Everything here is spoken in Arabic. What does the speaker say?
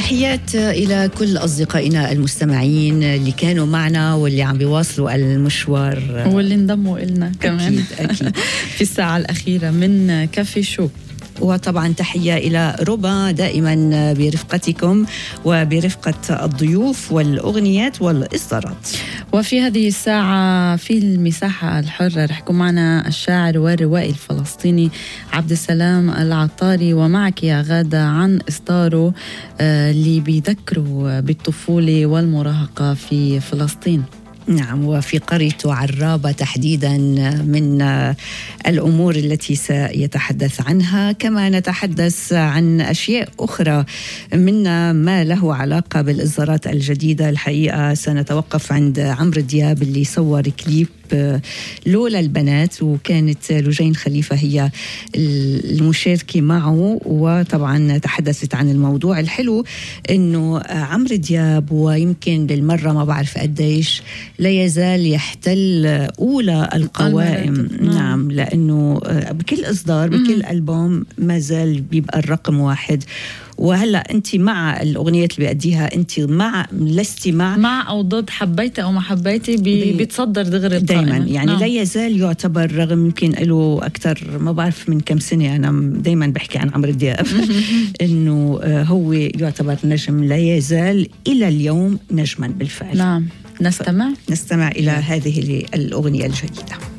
تحيات إلى كل أصدقائنا المستمعين اللي كانوا معنا واللي عم بيواصلوا المشوار واللي انضموا إلنا كمان أكيد. في الساعة الأخيرة من كافي شو. وطبعا تحية إلى ربا دائما برفقتكم وبرفقة الضيوف والأغنيات والإصدارات. وفي هذه الساعة في المساحة الحرة رح يكون معنا الشاعر والروائي الفلسطيني عبد السلام العطاري، ومعك يا غادة عن إصداره اللي بيذكروا بالطفولة والمراهقة في فلسطين. نعم، وفي قرية عرابة تحديدا من الأمور التي سيتحدث عنها. كما نتحدث عن أشياء أخرى منها ما له علاقة بالإصدارات الجديدة. الحقيقة سنتوقف عند عمرو دياب اللي صور كليب لولا البنات، وكانت لجين خليفة هي المشاركة معه، وطبعا تحدثت عن الموضوع الحلو انه عمرو دياب ويمكن للمرة ما بعرف قديش لا يزال يحتل أولى القوائم. نعم، لأنه بكل إصدار بكل ألبوم ما زال بيبقى الرقم واحد. وهلا انت مع الاغنيات اللي بيأديها، انت لستي مع او ضد، حبيتي او ما حبيتي بيتصدر دغري دائما يعني. لا يزال يعتبر رغم يمكن له اكثر ما بعرف من كم سنه، انا دائما بحكي عن عمرو دياب انه هو يعتبر نجم، لا يزال الى اليوم نجما بالفعل. نعم، نستمع الى هذه الاغنيه الجديده.